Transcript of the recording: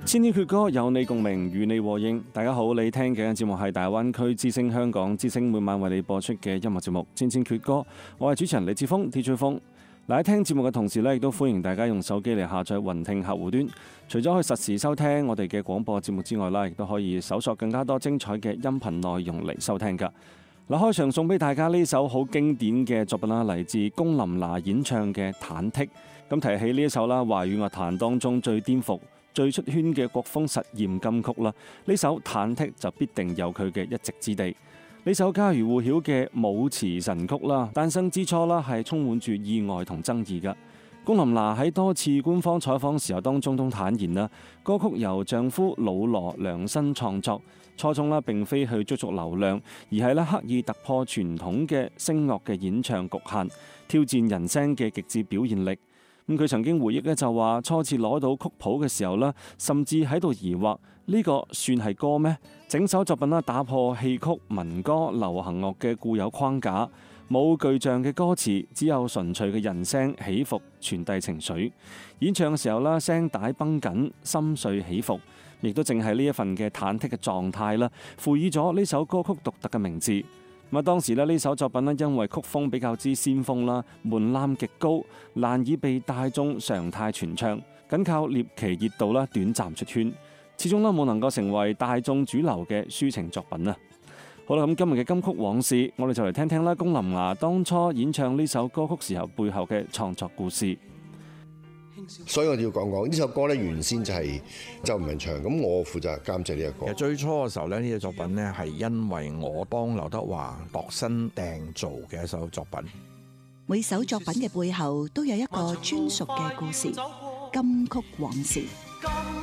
千禧闕歌有你共鳴，與你和應。大家好，你聽嘅節目係大灣區之聲香港之聲每晚為你播出嘅音樂節目《千禧闕歌》，我係主持人李志峰 DJ 峰。喺聽節目嘅同時亦都歡迎大家用手機嚟下載雲聽客戶端。除咗可以實時收聽我哋嘅廣播節目之外亦都可以搜索更加多精彩嘅音頻內容嚟收聽㗎。開場送俾大家呢首好經典嘅作品啦，嚟自龔琳娜演唱嘅《忐忑》。咁提起呢一首華語樂壇當中最顛覆、最出圈嘅國風實驗金曲啦，呢首《忐忑》就必定有佢嘅一席之地。呢首家喻戶曉嘅舞詞神曲啦，誕生之初係充滿住意外同爭議㗎。龔琳娜喺多次官方採訪時候當中都坦言啦，歌曲由丈夫老羅量身創作，初衷並非去追逐流量，而係刻意突破傳統嘅聲樂嘅演唱局限，挑戰人聲嘅極致表現力。佢曾經回憶就話，初次攞到曲譜嘅時候甚至喺度疑惑呢個算係歌咩？整首作品打破戲曲、民歌、流行樂嘅固有框架，冇具象嘅歌詞，只有純粹嘅人聲起伏傳遞情緒。演唱嘅時候聲帶繃緊，心碎起伏，亦都正係呢一份嘅忐忑嘅狀態賦予咗呢首歌曲獨特嘅名字。當時呢首作品因為曲風比較之先鋒門檻極高，難以被大眾常態傳唱，僅靠獵奇熱度短暫出圈，始終冇能夠成為大眾主流嘅抒情作品。好啦，咁今日嘅金曲往事，我哋就嚟聽聽龔琳娜當初演唱呢首歌曲時候背後嘅創作故事。 所以我哋要講呢首歌原先就係周吳文唱，咁我負責監製呢一個。 其實最初嘅時候呢隻作品係因為我幫劉德華度身訂造嘅一首作品。 每首作品嘅背後都有一個專屬嘅故事，金曲往事。